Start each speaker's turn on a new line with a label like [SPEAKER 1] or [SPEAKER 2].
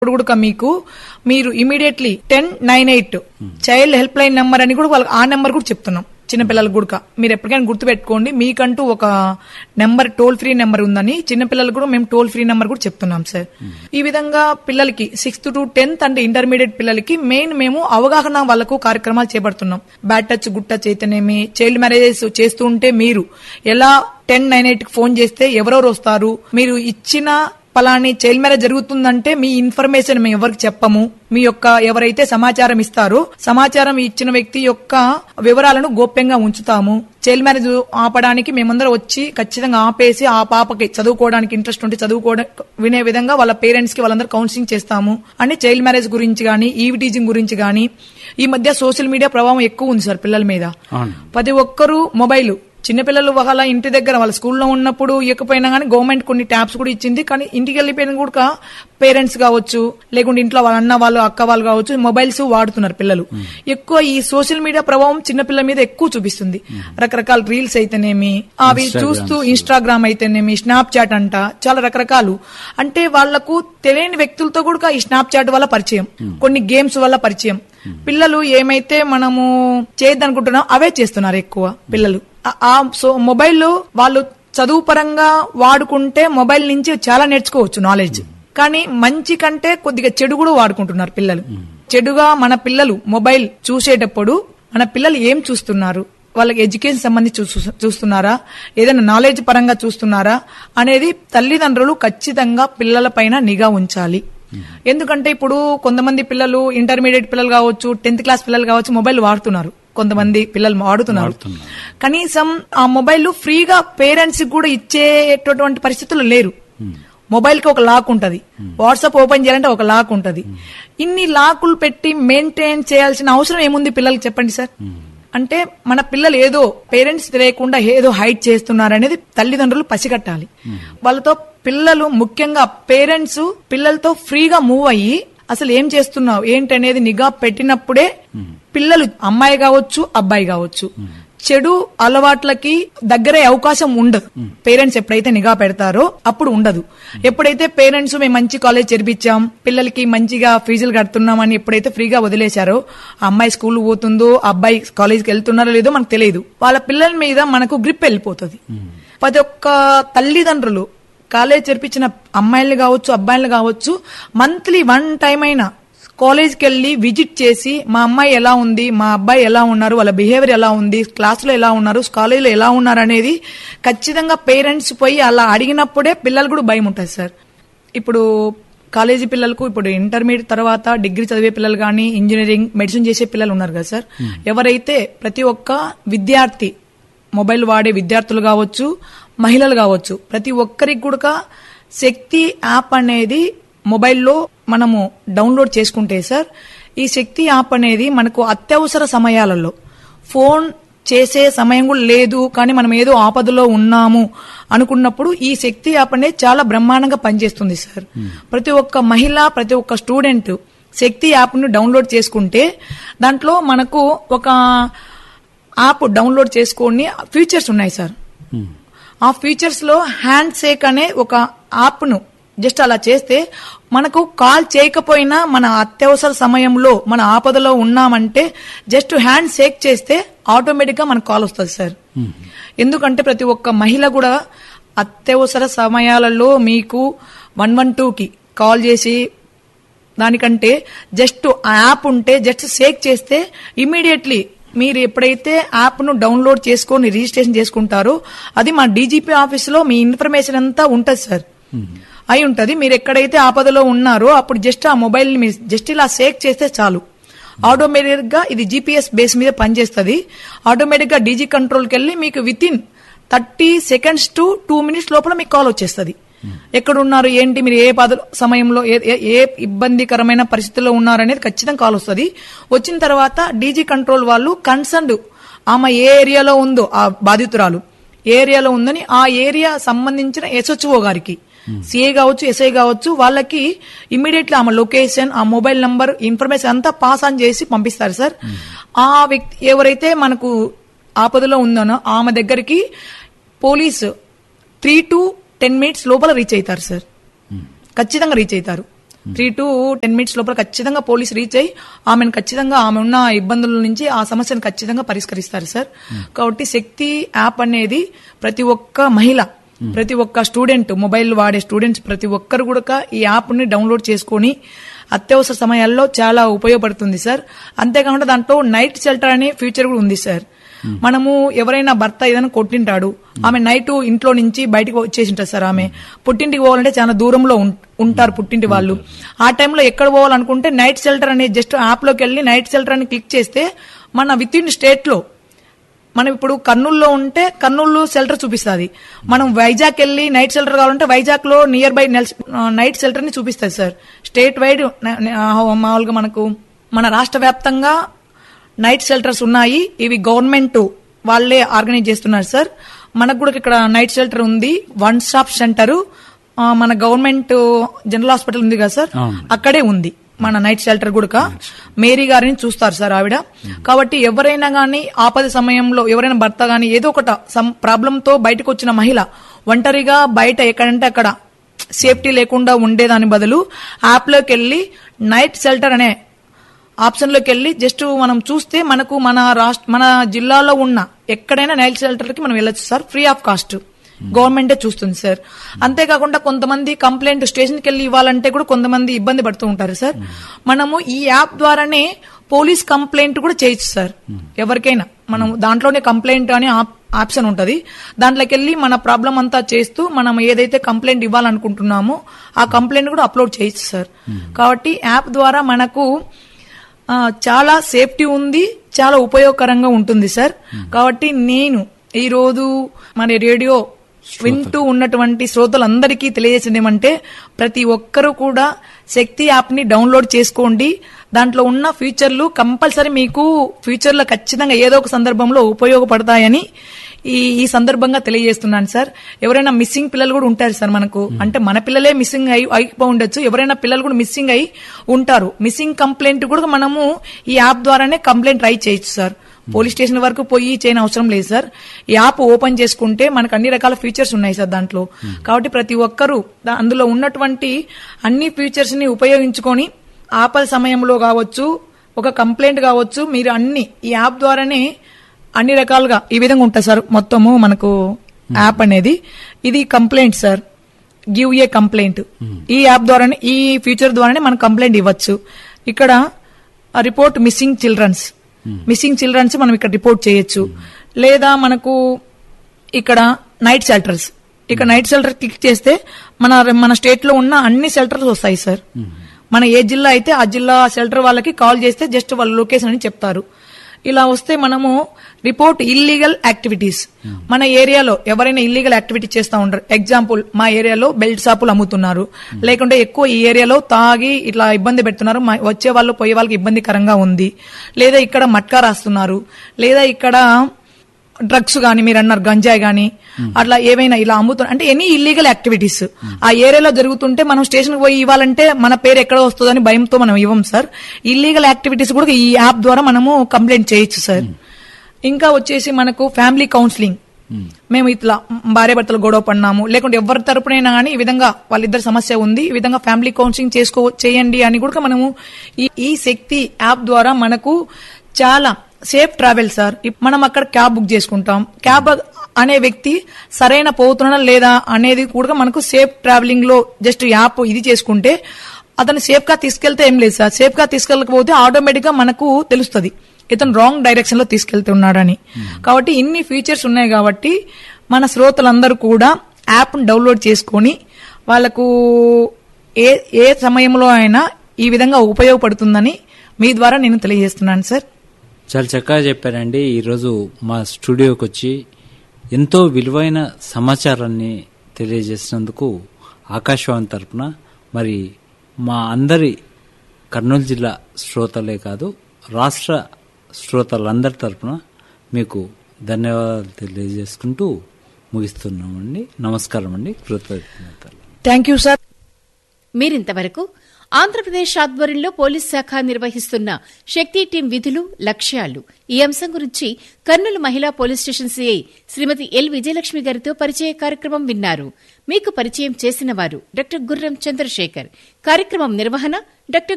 [SPEAKER 1] ఇప్పుడు కూడా మీరు immediately 1098 child help line number అని కూడా వాళ్ళకి ఆ నెంబర్ కూడా చెప్తున్నాం. చిన్నపిల్లలకు కూడా మీరు ఎప్పటికైనా గుర్తుపెట్టుకోండి, మీకంటూ ఒక నెంబర్ టోల్ ఫ్రీ నెంబర్ ఉందని చిన్నపిల్లలకు కూడా మేము టోల్ ఫ్రీ నెంబర్ కూడా చెప్తున్నాం సార్. ఈ విధంగా పిల్లలకి 6th to 10th అంటే ఇంటర్మీడియట్ పిల్లలకి మెయిన్ మేము అవగాహన వాళ్ళకు కార్యక్రమాలు చేపడుతున్నాం. బ్యాడ్ టచ్, గుడ్ టచ్ అయితేనేమి, చైల్డ్ మ్యారేజెస్ చేస్తూ ఉంటే మీరు ఎలా 1098కి ఫోన్ చేస్తే ఎవరెవరు వస్తారు, మీరు ఇచ్చిన పలాని చైల్డ్ మ్యారేజ్ జరుగుతుందంటే మీ ఇన్ఫర్మేషన్ మేము ఎవరికి చెప్పము, మీ యొక్క ఎవరైతే సమాచారం ఇస్తారో సమాచారం ఇచ్చిన వ్యక్తి యొక్క వివరాలను గోప్యంగా ఉంచుతాము. చైల్డ్ మ్యారేజ్ ఆపడానికి మేమందరం వచ్చి ఖచ్చితంగా ఆపేసి ఆ పాపకి చదువుకోవడానికి ఇంట్రెస్ట్ ఉంటే చదువుకోవడం వినే విధంగా వాళ్ళ పేరెంట్స్ కి వాళ్ళందరూ కౌన్సిలింగ్ చేస్తాము అని. చైల్డ్ మ్యారేజ్ గురించి గానీ, ఈవ్ టీజింగ్ గురించి గానీ, ఈ మధ్య సోషల్ మీడియా ప్రభావం ఎక్కువ ఉంది సార్ పిల్లల మీద. ప్రతి ఒక్కరూ మొబైల్, చిన్నపిల్లలు వాళ్ళ ఇంటి దగ్గర వాళ్ళ స్కూల్లో ఉన్నప్పుడు ఇవ్వకపోయినా కానీ గవర్నమెంట్ కొన్ని ట్యాబ్స్ కూడా ఇచ్చింది. కానీ ఇంటికి వెళ్ళిపోయిన కూడా పేరెంట్స్ కావచ్చు, లేకుంటే ఇంట్లో వాళ్ళ అన్న వాళ్ళు అక్క వాళ్ళు కావచ్చు, మొబైల్స్ వాడుతున్నారు పిల్లలు. ఎక్కువ ఈ సోషల్ మీడియా ప్రభావం చిన్నపిల్లల మీద ఎక్కువ చూపిస్తుంది. రకరకాల రీల్స్ అయితేనేమి, అవి చూస్తూ ఇన్స్టాగ్రామ్ అయితేనేమి, స్నాప్ చాట్ అంట, చాలా రకరకాలు. అంటే వాళ్లకు తెలియని వ్యక్తులతో కూడా ఈ స్నాప్ చాట్ వల్ల పరిచయం, కొన్ని గేమ్స్ వల్ల పరిచయం. పిల్లలు ఏమైతే మనము చేయొద్దనుకుంటున్నాం అవే చేస్తున్నారు ఎక్కువ పిల్లలు. మొబైల్ వాళ్ళు చదువు పరంగా వాడుకుంటే మొబైల్ నుంచి చాలా నేర్చుకోవచ్చు నాలెడ్జ్. కానీ మంచి కంటే కొద్దిగా చెడు కూడా వాడుకుంటున్నారు పిల్లలు. చెడుగా మన పిల్లలు మొబైల్ చూసేటప్పుడు మన పిల్లలు ఏం చూస్తున్నారు, వాళ్ళకి ఎడ్యుకేషన్ సంబంధించి చూస్తున్నారా, ఏదైనా నాలెడ్జ్ పరంగా చూస్తున్నారా అనేది తల్లిదండ్రులు ఖచ్చితంగా పిల్లల పైన నిఘా ఉంచాలి. ఎందుకంటే ఇప్పుడు కొంతమంది పిల్లలు ఇంటర్మీడియట్ పిల్లలు కావచ్చు, 10th క్లాస్ పిల్లలు కావచ్చు మొబైల్ వాడుతున్నారు. కొంతమంది పిల్లలు వాడుతున్నారు. కనీసం ఆ మొబైల్ ఫ్రీగా పేరెంట్స్ కూడా ఇచ్చేటటువంటి పరిస్థితులు లేరు. మొబైల్ కి ఒక లాక్ ఉంటది, వాట్సాప్ ఓపెన్ చేయాలంటే ఒక లాక్ ఉంటది. ఇన్ని లాకులు పెట్టి మెయింటైన్ చేయాల్సిన అవసరం ఏముంది పిల్లలకి చెప్పండి సార్. అంటే మన పిల్లలు ఏదో పేరెంట్స్ తెలియకుండా ఏదో హైడ్ చేస్తున్నారనేది తల్లిదండ్రులు పసిగట్టాలి. వాళ్ళతో పిల్లలు ముఖ్యంగా పేరెంట్స్ పిల్లలతో ఫ్రీగా మూవ్ అయ్యి అసలు ఏం చేస్తున్నావు ఏంటనేది నిఘా పెట్టినప్పుడే పిల్లలు, అమ్మాయి కావచ్చు అబ్బాయి కావచ్చు, చెడు అలవాట్లకి దగ్గరే అవకాశం ఉండదు. పేరెంట్స్ ఎప్పుడైతే నిఘా పెడతారో అప్పుడు ఉండదు. ఎప్పుడైతే పేరెంట్స్ మేము మంచి కాలేజ్ చేర్పించాం, పిల్లలకి మంచిగా ఫీజులు కడుతున్నామని ఎప్పుడైతే ఫ్రీగా వదిలేశారో, ఆ అమ్మాయి స్కూల్ పోతుందో అబ్బాయి కాలేజ్కి వెళ్తున్నారో లేదో మనకు తెలియదు. వాళ్ళ పిల్లల మీద మనకు గ్రిప్ వెళ్ళిపోతుంది. ప్రతి ఒక్క తల్లిదండ్రులు కాలేజ్ చేర్పించిన అమ్మాయిలు కావచ్చు అబ్బాయిలు కావచ్చు మంత్లీ 1 టైం అయినా కాలేజ్కి వెళ్లి విజిట్ చేసి మా అమ్మాయి ఎలా ఉంది, మా అబ్బాయి ఎలా ఉన్నారు, వాళ్ళ బిహేవియర్ ఎలా ఉంది, క్లాసులో ఎలా ఉన్నారు, కాలేజీలో ఎలా ఉన్నారు అనేది ఖచ్చితంగా పేరెంట్స్ పోయి అలా అడిగినప్పుడే పిల్లలు కూడా భయం ఉంటుంది సార్. ఇప్పుడు కాలేజీ పిల్లలకు, ఇప్పుడు ఇంటర్మీడియట్ తర్వాత డిగ్రీ చదివే పిల్లలు కానీ, ఇంజనీరింగ్, మెడిసిన్ చేసే పిల్లలు ఉన్నారు కదా సార్. ఎవరైతే ప్రతి ఒక్క విద్యార్థి, మొబైల్ వాడే విద్యార్థులు కావచ్చు, మహిళలు కావచ్చు, ప్రతి ఒక్కరికి కూడా శక్తి యాప్ అనేది మొబైల్లో మనము డౌన్లోడ్ చేసుకుంటే సార్, ఈ శక్తి యాప్ అనేది మనకు అత్యవసర సమయాలలో ఫోన్ చేసే సమయం కూడా లేదు కానీ మనం ఏదో ఆపదలో ఉన్నాము అనుకున్నప్పుడు ఈ శక్తి యాప్ అనేది చాలా బ్రహ్మాండంగా పనిచేస్తుంది సార్. ప్రతి ఒక్క మహిళ, ప్రతి ఒక్క స్టూడెంట్ శక్తి యాప్ ను డౌన్లోడ్ చేసుకుంటే దాంట్లో మనకు ఒక యాప్ డౌన్లోడ్ చేసుకొని ఫీచర్స్ ఉన్నాయి సార్. ఆ ఫీచర్స్ లో హ్యాండ్ షేక్ అనే ఒక యాప్ ను జస్ట్ అలా చేస్తే మనకు కాల్ చేయకపోయినా మన అత్యవసర సమయంలో మన ఆపదలో ఉన్నామంటే జస్ట్ హ్యాండ్ షేక్ చేస్తే ఆటోమేటిక్ గా మనకు కాల్ వస్తుంది సార్. ఎందుకంటే ప్రతి ఒక్క మహిళ కూడా అత్యవసర సమయాలలో మీకు 112కి కాల్ చేసి దానికంటే జస్ట్ ఆ యాప్ ఉంటే జస్ట్ షేక్ చేస్తే ఇమీడియట్లీ మీరు ఎప్పుడైతే యాప్ ను డౌన్లోడ్ చేసుకొని రిజిస్ట్రేషన్ చేసుకుంటారో అది మా డీజీపీ ఆఫీస్ లో మీ ఇన్ఫర్మేషన్ అంతా ఉంటది సార్, అయి ఉంటది. మీరు ఎక్కడైతే ఆపదలో ఉన్నారో అప్పుడు జస్ట్ ఆ మొబైల్ ని జస్ట్ ఇలా షేక్ చేస్తే చాలు, ఆటోమేటిక్ గా ఇది జీపీఎస్ బేస్ మీద పనిచేస్తుంది. ఆటోమేటిక్ గా డీజీ కంట్రోల్ కి వెళ్ళి మీకు with in 30 seconds to 2 minutes లోపల మీకు కాల్ వచ్చేస్తుంది. ఎక్కడున్నారు ఏంటి, మీరు ఏ సమయంలో ఏ ఇబ్బందికరమైన పరిస్థితుల్లో ఉన్నారనేది ఖచ్చితంగా కాల్ వస్తుంది. వచ్చిన తర్వాత డీజీ కంట్రోల్ వాళ్ళు కన్సర్న్డ్ ఆమె ఏ ఏరియాలో ఉందో, ఆ బాధితురాలు ఏ ఏరియాలో ఉందని ఆ ఏరియా సంబంధించిన SHO గారికి, సిఐ కావచ్చు, ఎస్ఐ కావచ్చు, వాళ్ళకి ఇమ్మీడియట్లీ ఆమె లొకేషన్, ఆ మొబైల్ నంబర్ ఇన్ఫర్మేషన్ అంతా పాస్ ఆన్ చేసి పంపిస్తారు సార్. ఆ వ్యక్తి ఎవరైతే మనకు ఆపదలో ఉందనో ఆమె దగ్గరికి పోలీసు 3 to 10 minutes లోపల రీచ్ అవుతారు సార్. ఖచ్చితంగా రీచ్ అవుతారు. 3 to 10 minutes లోపల ఖచ్చితంగా పోలీస్ రీచ్ అయ్యి ఆమెను ఖచ్చితంగా ఆమె ఉన్న ఇబ్బందుల నుంచి ఆ సమస్యను ఖచ్చితంగా పరిష్కరిస్తారు సార్. కాబట్టి శక్తి యాప్ అనేది ప్రతి ఒక్క మహిళ, ప్రతి ఒక్క స్టూడెంట్, మొబైల్ వాడే స్టూడెంట్స్ ప్రతి ఒక్కరు కూడా ఈ యాప్ ని డౌన్లోడ్ చేసుకుని అత్యవసర సమయాల్లో చాలా ఉపయోగపడుతుంది సార్. అంతేకాకుండా దాంట్లో నైట్ షెల్టర్ అనే ఫీచర్ కూడా ఉంది సార్. మనము ఎవరైనా భర్త ఏదైనా కొట్టింటాడు, ఆమె నైట్ ఇంట్లో నుంచి బయటకు వచ్చేసింటారు సార్. ఆమె పుట్టింటికి పోవాలంటే చాలా దూరంలో ఉంటారు పుట్టింటి వాళ్ళు. ఆ టైంలో ఎక్కడ పోవాలనుకుంటే నైట్ షెల్టర్ అనే జస్ట్ యాప్ లోకి వెళ్ళి నైట్ షెల్టర్ అని క్లిక్ చేస్తే మన విత్ ఇన్ స్టేట్ లో, మనం ఇప్పుడు కర్నూలులో ఉంటే కర్నూలు షెల్టర్ చూపిస్తుంది. మనం వైజాగ్ వెళ్ళి నైట్ షెల్టర్ కావాలంటే వైజాగ్ లో నియర్ బై నైట్ షెల్టర్ ని చూపిస్తుంది సార్. స్టేట్ వైడ్ మామూలుగా మనకు మన రాష్ట్ర వ్యాప్తంగా నైట్ షెల్టర్స్ ఉన్నాయి. ఇవి గవర్నమెంట్ వాళ్ళే ఆర్గనైజ్ చేస్తున్నారు సార్. మనకు కూడా ఇక్కడ నైట్ షెల్టర్ ఉంది, వన్ స్టాప్ సెంటర్ మన గవర్నమెంట్ జనరల్ హాస్పిటల్ ఉంది కదా సార్, అక్కడే ఉంది మన నైట్ షెల్టర్ కూడా. మేరీ గారిని చూస్తారు సార్ ఆవిడ. కాబట్టి ఎవరైనా గానీ ఆపద సమయంలో ఎవరైనా భర్త గానీ ఏదో ఒకట ప్రాబ్లం తో బయటకు వచ్చిన మహిళ ఒంటరిగా బయట ఎక్కడంటే అక్కడ సేఫ్టీ లేకుండా ఉండేదాని బదులు యాప్ లోకి వెళ్లి నైట్ షెల్టర్ అనే ఆప్షన్ లోకి వెళ్లి జస్ట్ మనం చూస్తే మనకు మన జిల్లాలో ఉన్న ఎక్కడైనా నైట్ షెల్టర్ కి మనం వెళ్ళొచ్చు సార్, ఫ్రీ ఆఫ్ కాస్ట్. గవర్నమెంటే చూస్తుంది సార్. అంతేకాకుండా కొంతమంది కంప్లైంట్ స్టేషన్కి వెళ్ళి ఇవ్వాలంటే కూడా కొంతమంది ఇబ్బంది పడుతూ ఉంటారు సార్. మనము ఈ యాప్ ద్వారానే పోలీస్ కంప్లైంట్ కూడా చేయొచ్చు సార్. ఎవరికైనా మనం దాంట్లోనే కంప్లైంట్ అనే ఆప్షన్ ఉంటది, దాంట్లోకి వెళ్ళి మన ప్రాబ్లం అంతా చేస్తూ మనం ఏదైతే కంప్లైంట్ ఇవ్వాలనుకుంటున్నామో ఆ కంప్లైంట్ కూడా అప్లోడ్ చేయొచ్చు సార్. కాబట్టి యాప్ ద్వారా మనకు చాలా సేఫ్టీ ఉంది, చాలా ఉపయోగకరంగా ఉంటుంది సార్. కాబట్టి నేను ఈ రోజు మన రేడియో వింటూ ఉన్నటువంటి శ్రోతలందరికీ తెలియజేసింది ఏమంటే ప్రతి ఒక్కరూ కూడా శక్తి యాప్ ని డౌన్లోడ్ చేసుకోండి. దాంట్లో ఉన్న ఫీచర్లు కంపల్సరీ మీకు ఫ్యూచర్ లో ఖచ్చితంగా ఏదో ఒక సందర్భంలో ఉపయోగపడతాయని ఈ సందర్భంగా తెలియజేస్తున్నాను సార్. ఎవరైనా మిస్సింగ్ పిల్లలు కూడా ఉంటారు సార్ మనకు, అంటే మన పిల్లలే మిస్సింగ్ అయిపో ఉండొచ్చు, ఎవరైనా పిల్లలు కూడా మిస్సింగ్ అయి ఉంటారు. మిస్సింగ్ కంప్లైంట్ కూడా మనము ఈ యాప్ ద్వారానే కంప్లైంట్ రైజ్ చేయొచ్చు సార్. పోలీస్ స్టేషన్ వరకు పోయి చేయని అవసరం లేదు సార్. ఈ యాప్ ఓపెన్ చేసుకుంటే మనకు అన్ని రకాల ఫీచర్స్ ఉన్నాయి సార్ దాంట్లో. కాబట్టి ప్రతి ఒక్కరూ అందులో ఉన్నటువంటి అన్ని ఫీచర్స్ ని ఉపయోగించుకొని ఆపద సమయంలో కావచ్చు, ఒక కంప్లైంట్ కావచ్చు, మీరు అన్ని ఈ యాప్ ద్వారానే అన్ని రకాలుగా ఈ విధంగా ఉంటుంది సార్. మొత్తము మనకు యాప్ అనేది ఇది complaint sir, give a complaint. ఈ యాప్ ద్వారానే, ఈ ఫీచర్ ద్వారానే మనం కంప్లైంట్ ఇవ్వచ్చు. ఇక్కడ రిపోర్ట్ మిస్సింగ్ చిల్డ్రన్స్ మనం ఇక్కడ రిపోర్ట్ చేయొచ్చు. లేదా మనకు ఇక్కడ నైట్ షెల్టర్స్, ఇక్కడ నైట్ షెల్టర్ క్లిక్ చేస్తే మన స్టేట్ లో ఉన్న అన్ని షెల్టర్స్ వస్తాయి సార్. మన ఏ జిల్లా అయితే ఆ జిల్లా షెల్టర్ వాళ్ళకి కాల్ చేస్తే జస్ట్ వాళ్ళ లొకేషన్ అని చెప్తారు. ఇలా వస్తే మనము రిపోర్ట్ ఇల్లీగల్ యాక్టివిటీస్, మన ఏరియాలో ఎవరైనా ఇల్లీగల్ యాక్టివిటీ చేస్తా ఉంటారు. ఎగ్జాంపుల్, మా ఏరియాలో బెల్ట్ షాపులు అమ్ముతున్నారు, లేకుంటే ఎక్కువ ఈ ఏరియాలో తాగి ఇట్లా ఇబ్బంది పెడుతున్నారు, వచ్చే వాళ్ళు పోయే వాళ్ళకి ఇబ్బందికరంగా ఉంది, లేదా ఇక్కడ మట్కా రాస్తున్నారు, లేదా ఇక్కడ డ్రగ్స్ గానీ మీరు అన్నారు గంజాయి గానీ అట్లా ఏవైనా ఇలా అమ్ముతున్నారు అంటే ఎనీ ఇల్లీగల్ యాక్టివిటీస్ ఆ ఏరియాలో జరుగుతుంటే మనం స్టేషన్ పోయి ఇవ్వాలంటే మన పేరు ఎక్కడ వస్తుందని భయంతో మనం ఇవ్వం సార్. ఇల్లీగల్ యాక్టివిటీస్ కూడా ఈ యాప్ ద్వారా మనము కంప్లైంట్ చేయొచ్చు సార్. ఇంకా వచ్చేసి మనకు ఫ్యామిలీ కౌన్సిలింగ్, మేము ఇట్లా భార్య భర్తలు గొడవ పడినాము, లేకుంటే ఎవరి తరపునైనా కానీ ఈ విధంగా వాళ్ళిద్దరు సమస్య ఉంది, ఈ విధంగా ఫ్యామిలీ కౌన్సిలింగ్ చేయండి అని కూడా మనము ఈ శక్తి యాప్ ద్వారా మనకు చాలా సేఫ్ ట్రావెల్ సార్. మనం అక్కడ క్యాబ్ బుక్ చేసుకుంటాం, క్యాబ్ అనే వ్యక్తి సరైన పోతున్నా లేదా అనేది కూడా మనకు సేఫ్ ట్రావెలింగ్ లో జస్ట్ యాప్ ఇది చేసుకుంటే అతను సేఫ్ గా తీసుకెళ్తే ఏం లేదు సార్. సేఫ్ గా తీసుకెళ్ళకపోతే ఆటోమేటిక్ గా మనకు తెలుస్తుంది ఇతను రాంగ్ డైరెక్షన్ లో తీసుకెళ్తున్నాడని. కాబట్టి ఇన్ని ఫీచర్స్ ఉన్నాయి కాబట్టి మన శ్రోతలందరూ కూడా యాప్ డౌన్లోడ్ చేసుకుని వాళ్ళకు ఏ సమయంలో అయినా ఈ విధంగా ఉపయోగపడుతుందని మీ ద్వారా నేను తెలియజేస్తున్నాను సార్.
[SPEAKER 2] చాలా చక్కగా చెప్పారండి. ఈరోజు మా స్టూడియోకి వచ్చి ఎంతో విలువైన సమాచారాన్ని తెలియజేసినందుకు ఆకాశవాణి తరపున మరి మా అందరి కర్నూలు జిల్లా శ్రోతలే కాదు రాష్ట్ర శ్రోతలందరి తరపున మీకు ధన్యవాదాలు తెలియజేసుకుంటూ ముగిస్తున్నామండి. నమస్కారం అండి. కృతజ్ఞతలు.
[SPEAKER 1] Thank you sir.
[SPEAKER 3] మీరింతవరకు ఆంధ్రప్రదేశ్ ఆధ్వర్యంలో పోలీస్ శాఖ నిర్వహిస్తున్న శక్తి టీం విధులు, లక్ష్యాలు ఈ అంశం గురించి కర్నూలు మహిళా పోలీస్ స్టేషన్ సిఐ శ్రీమతి ఎల్ విజయలక్ష్మి గారితో పరిచయ కార్యక్రమం విన్నారు. మీకు పరిచయం చేసిన వారు డాక్టర్ గుర్రం చంద్రశేఖర్. కార్యక్రమం నిర్వహణ డాక్టర్